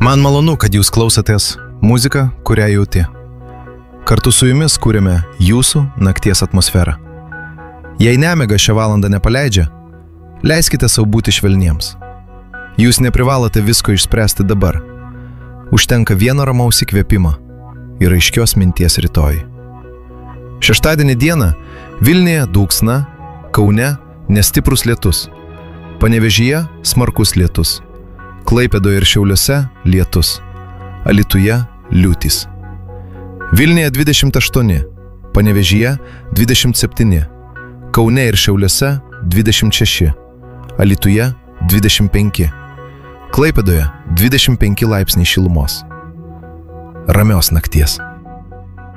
Man malonu, kad jūs klausotės muziką, kurią jauti. Kartu su jumis kūrėme jūsų nakties atmosferą. Jei nemiga šią valandą nepaleidžia, leiskite sau būti švelniems. Jūs neprivalote visko išspręsti dabar. Užtenka vieno ramaus įkvėpimo ir aiškios minties rytoj. Šeštadienį dieną Vilniuje dūksna, Kaune nestiprus lietus, Panevėžyje smarkus lietus, Klaipėdoje ir Šiauliuose lietus, Alytuje liūtys. Vilniuje 28, Panevėžyje 27, Kaune ir Šiauliuose 26, Alytuje 25, Klaipėdoje 25 laipsniai šilumos. Ramios nakties.